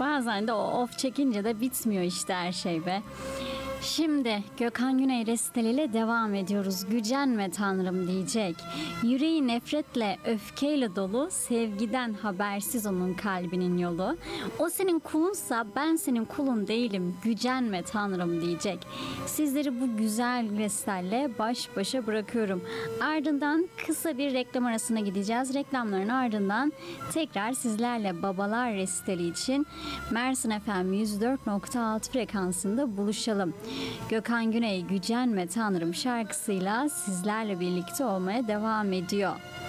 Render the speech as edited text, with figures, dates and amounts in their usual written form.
Bazen de o of çekince de bitmiyor işte her şey be. Şimdi Gökhan Güney resitaliyle devam ediyoruz. Gücenme Tanrım diyecek. Yüreği nefretle, öfkeyle dolu, sevgiden habersiz onun kalbinin yolu. O senin kulunsa ben senin kulun değilim. Gücenme Tanrım diyecek. Sizleri bu güzel resitalle baş başa bırakıyorum. Ardından kısa bir reklam arasına gideceğiz. Reklamların ardından tekrar sizlerle Babalar Resitali için Mersin FM 104.6 frekansında buluşalım. Gökhan Güney Gücenme Tanrım şarkısıyla sizlerle birlikte olmaya devam ediyor.